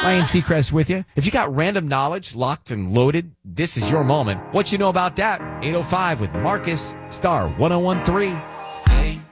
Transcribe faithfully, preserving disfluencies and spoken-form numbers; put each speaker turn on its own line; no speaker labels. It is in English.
Ryan Seacrest with you. If you got random knowledge locked and loaded, this is your moment. What you know about that? eight oh five with Marcus, Star one oh one three.